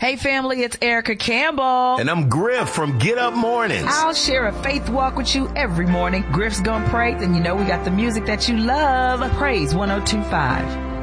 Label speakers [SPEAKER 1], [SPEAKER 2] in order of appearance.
[SPEAKER 1] Hey family, it's Erica Campbell.
[SPEAKER 2] And I'm Griff from Get Up Mornings.
[SPEAKER 1] I'll share a faith walk with you every morning. Griff's gonna pray, and you know we got the music that you love. Praise 102.5.